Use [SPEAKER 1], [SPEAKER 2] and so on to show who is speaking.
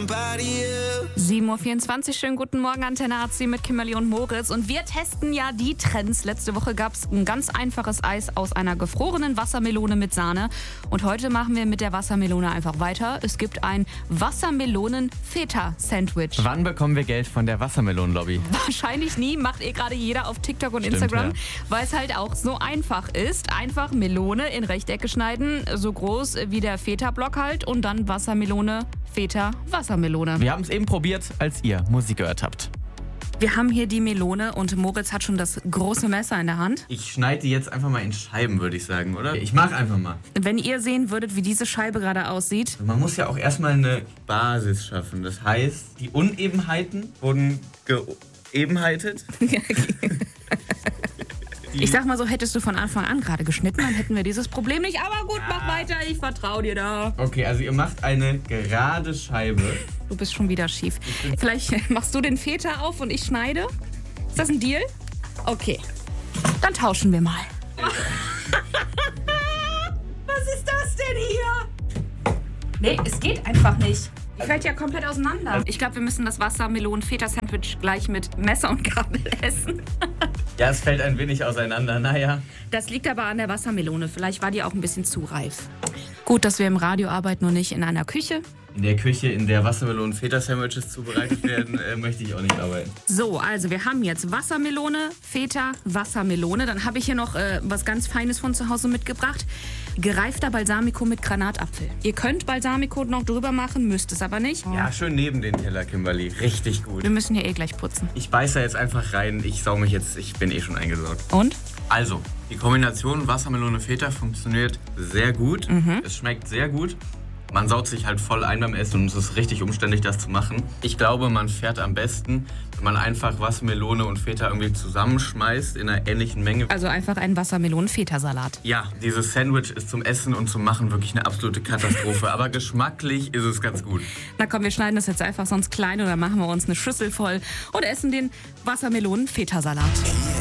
[SPEAKER 1] somebody else.
[SPEAKER 2] 7.24 Uhr, schönen guten Morgen, Antenne AC mit Kimberly und Moritz. Und wir testen ja die Trends. Letzte Woche gab es ein ganz einfaches Eis aus einer gefrorenen Wassermelone mit Sahne. Und heute machen wir mit der Wassermelone einfach weiter. Es gibt ein Wassermelonen-Feta-Sandwich.
[SPEAKER 3] Wann bekommen wir Geld von der Wassermelonenlobby?
[SPEAKER 2] Wahrscheinlich nie, macht gerade jeder auf TikTok und
[SPEAKER 3] Stimmt,
[SPEAKER 2] Instagram,
[SPEAKER 3] ja.
[SPEAKER 2] weil es halt auch so einfach ist. Einfach Melone in Rechtecke schneiden, so groß wie der Feta-Block halt und dann Wassermelone, Feta, Wassermelone.
[SPEAKER 3] Wir haben es eben probiert, als ihr Musik gehört habt.
[SPEAKER 2] Wir haben hier die Melone und Moritz hat schon das große Messer in der Hand.
[SPEAKER 4] Ich schneide die jetzt einfach mal in Scheiben, würde ich sagen, oder? Ich mache einfach mal.
[SPEAKER 2] Wenn ihr sehen würdet, wie diese Scheibe gerade aussieht.
[SPEAKER 4] Man muss ja auch erstmal eine Basis schaffen. Das heißt, die Unebenheiten wurden geebenheitet.
[SPEAKER 2] Ich sag mal so, hättest du von Anfang an gerade geschnitten, dann hätten wir dieses Problem nicht. Aber gut, mach weiter, ich vertraue dir da.
[SPEAKER 4] Okay, also ihr macht eine gerade Scheibe.
[SPEAKER 2] Du bist schon wieder schief. Vielleicht machst du den Feta auf und ich schneide. Ist das ein Deal? Okay, dann tauschen wir mal. Was ist das denn hier? Nee, es geht einfach nicht. Die fällt ja komplett auseinander. Ich glaube, wir müssen das Wassermelonen-Feta-Sandwich gleich mit Messer und Gabel essen.
[SPEAKER 4] Ja, es fällt ein wenig auseinander, naja.
[SPEAKER 2] Das liegt aber an der Wassermelone. Vielleicht war die auch ein bisschen zu reif. Gut, dass wir im Radio arbeiten und nicht in einer Küche.
[SPEAKER 4] In der Küche, in der Wassermelonen-Feta-Sandwiches zubereitet werden, möchte ich auch nicht arbeiten.
[SPEAKER 2] So, also wir haben jetzt Wassermelone, Feta, Wassermelone. Dann habe ich hier noch was ganz Feines von zu Hause mitgebracht. Gereifter Balsamico mit Granatapfel. Ihr könnt Balsamico noch drüber machen, müsst es aber nicht.
[SPEAKER 4] Ja, schön neben den Teller, Kimberly. Richtig gut.
[SPEAKER 2] Wir müssen hier eh gleich putzen.
[SPEAKER 4] Ich beiße da jetzt einfach rein. Ich sau mich jetzt. Ich bin eh schon eingesaugt.
[SPEAKER 2] Und?
[SPEAKER 4] Also, die Kombination Wassermelone-Feta funktioniert sehr gut. Es schmeckt sehr gut. Man saut sich halt voll ein beim Essen und es ist richtig umständlich, das zu machen. Ich glaube, man fährt am besten, wenn man einfach Wassermelone und Feta irgendwie zusammenschmeißt in einer ähnlichen Menge.
[SPEAKER 2] Also einfach ein Wassermelonen-Feta-Salat.
[SPEAKER 4] Ja, dieses Sandwich ist zum Essen und zum Machen wirklich eine absolute Katastrophe. Aber geschmacklich ist es ganz gut.
[SPEAKER 2] Na komm, wir schneiden das jetzt einfach sonst klein oder machen wir uns eine Schüssel voll und essen den Wassermelonen-Feta-Salat.